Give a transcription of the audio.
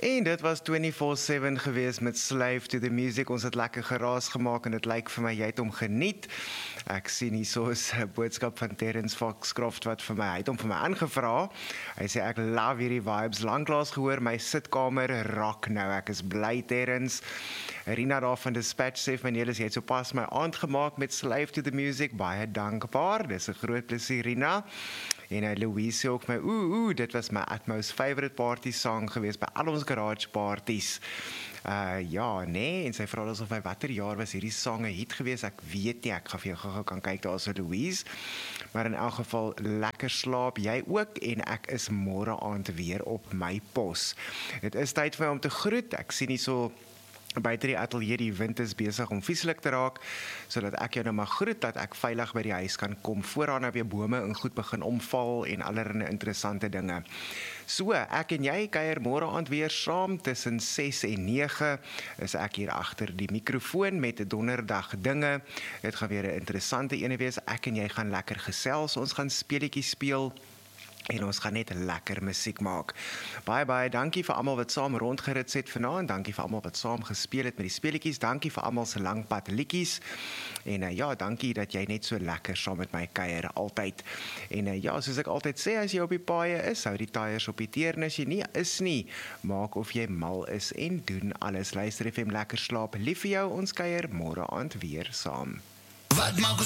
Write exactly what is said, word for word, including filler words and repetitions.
En dit was vyf-vierentwintig sewe gewees met Slave to the Music. Ons het lekker geraas gemaak en dit lyk vir my jy het hom geniet. Ek sien hier so 'n boodskap van Terrence Foxcroft wat vir my, hy het hom vir my aangevra. Hy sê ek love hierdie vibes, lanklaas gehoor, my sitkamer rock nou. Ek is bly Terrence. Rina daar van Dispatch sê van julle, jy het sopas my aand gemaak met Slave to the Music, baie dankbaar. Dis 'n groot plesier Rina. En uh, Louise sê ook my, oeh, oeh, dit was my Atmos favorite party song geweest by al ons garage parties. Uh, ja, nee, en sy vra asof my watter jaar was hierdie song 'n hit geweest, ek weet nie, ek gaan vir jou gou-gou kan kyk daar so Louise. Maar in elk geval, lekker slaap, jy ook, en ek is môre aand weer op my pos. Dit is tyd vir my om te groet, ek sien nie so buite die atelier, die wind is besig om vieslik te raak, sodat ek jou nou maar groet, dat ek veilig by die huis kan kom, vooraan nou weer bome en goed begin omval, en allerlei interessante dinge. So, ek en jy kuier môre aand weer saam, tussen ses en nege, is ek hier agter die mikrofoon met donderdag dinge. Dit gaan weer 'n interessante ene wees, ek en jy gaan lekker gesels, ons gaan speletjies speel, en ons gaan net lekker musiek maak. Baie, baie dankie vir almal wat saam rondgerits het vanaand, dankie vir almal wat saam gespeel het met die speletjies, dankie vir almal se langpad liedjies, en uh, ja, dankie dat jy net so lekker saam met my kuier, altyd. En uh, ja, soos ek altyd sê, as jy op die paaie is, hou die tyres op die teer, en as jy nie is nie, maak of jy mal is, en doen alles. Luister F M lekker slaap, lief vir jou, ons kuier môre aand weer saam. Wat maak